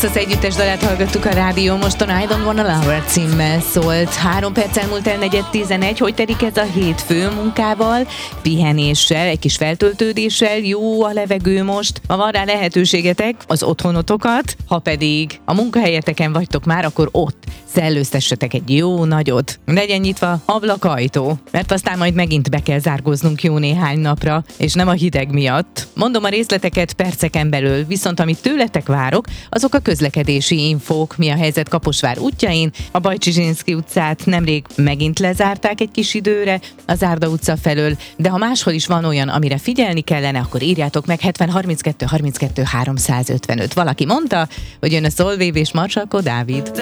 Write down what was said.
Texas együttes dalát hallgattuk a rádió moston, I Don't Wanna Love Her címmel szólt. 3 perccel múlt el 4:11, hogy telik ez a hétfő munkával, pihenéssel, egy kis feltöltődéssel, jó a levegő most. Ma van rá lehetőségetek, az otthonotokat, ha pedig a munkahelyeteken vagytok már, akkor ott szellőztessetek egy jó nagyot. Legyen nyitva ablakajtó, mert aztán majd megint be kell zárkóznunk jó néhány napra, és nem a hideg miatt. Mondom a részleteket perceken belül, viszont amit tőletek várok, azok a közlekedési infók. Mi a helyzet Kaposvár útjain? A Bajcsy-Zsinszky utcát nemrég megint lezárták egy kis időre az Árda utca felől, de ha máshol is van olyan, amire figyelni kellene, akkor írjátok meg 70 32 32 355. Valaki mondta, hogy jön a Szolvév és Marsalko Dávid.